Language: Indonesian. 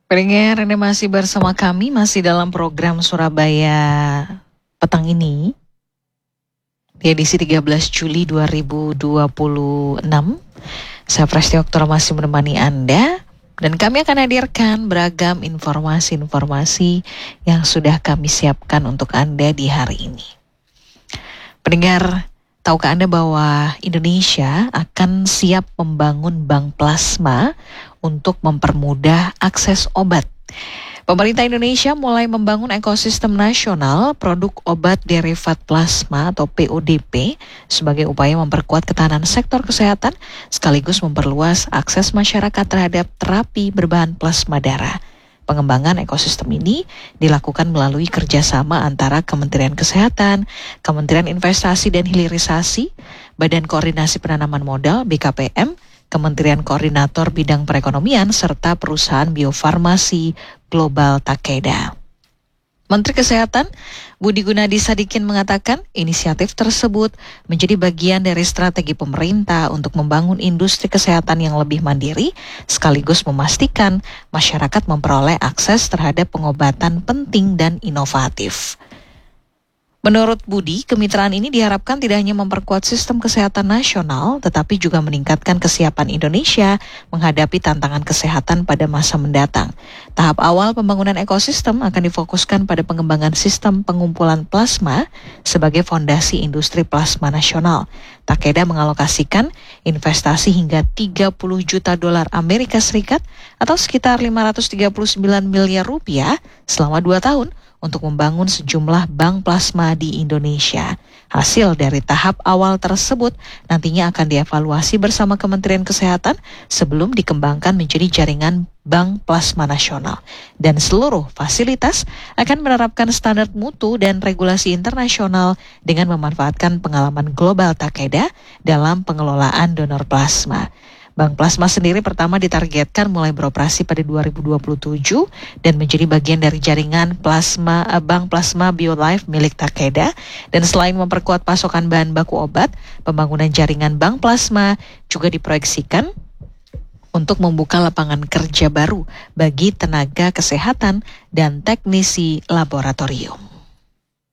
Pendengar, Anda masih bersama kami, masih dalam program Surabaya petang ini, di edisi 13 Juli 2026. Saya Presti Oktora masih menemani Anda, dan kami akan hadirkan beragam informasi-informasi yang sudah kami siapkan untuk Anda di hari ini. Pendengar, tahukah Anda bahwa Indonesia akan siap membangun bank plasma untuk mempermudah akses obat? Pemerintah Indonesia mulai membangun ekosistem nasional produk obat derivat plasma atau PODP sebagai upaya memperkuat ketahanan sektor kesehatan sekaligus memperluas akses masyarakat terhadap terapi berbahan plasma darah. Pengembangan ekosistem ini dilakukan melalui kerjasama antara Kementerian Kesehatan, Kementerian Investasi dan Hilirisasi, Badan Koordinasi Penanaman Modal (BKPM), Kementerian Koordinator Bidang Perekonomian, serta perusahaan biofarmasi global Takeda. Menteri Kesehatan Budi Gunadi Sadikin mengatakan inisiatif tersebut menjadi bagian dari strategi pemerintah untuk membangun industri kesehatan yang lebih mandiri sekaligus memastikan masyarakat memperoleh akses terhadap pengobatan penting dan inovatif. Menurut Budi, kemitraan ini diharapkan tidak hanya memperkuat sistem kesehatan nasional, tetapi juga meningkatkan kesiapan Indonesia menghadapi tantangan kesehatan pada masa mendatang. Tahap awal pembangunan ekosistem akan difokuskan pada pengembangan sistem pengumpulan plasma sebagai fondasi industri plasma nasional. Takeda mengalokasikan investasi hingga 30 juta dolar Amerika Serikat atau sekitar 539 miliar rupiah selama 2 tahun untuk membangun sejumlah bank plasma di Indonesia. Hasil dari tahap awal tersebut nantinya akan dievaluasi bersama Kementerian Kesehatan sebelum dikembangkan menjadi jaringan bank plasma nasional. Dan seluruh fasilitas akan menerapkan standar mutu dan regulasi internasional dengan memanfaatkan pengalaman global Takeda dalam pengelolaan donor plasma. Bank plasma sendiri pertama ditargetkan mulai beroperasi pada 2027 dan menjadi bagian dari jaringan Bank Plasma BioLife milik Takeda. Dan selain memperkuat pasokan bahan baku obat, pembangunan jaringan bank plasma juga diproyeksikan untuk membuka lapangan kerja baru bagi tenaga kesehatan dan teknisi laboratorium.